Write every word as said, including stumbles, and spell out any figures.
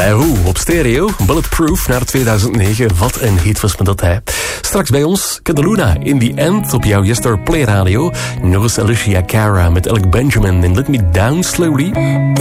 bij Roe op stereo. Bulletproof naar tweeduizend negen. Wat een hit was me dat, hè. Straks bij ons, Cataluna in the End op jouw Yester Play Radio. Nog eens Alicia Cara met Alec Benjamin in Let Me Down Slowly.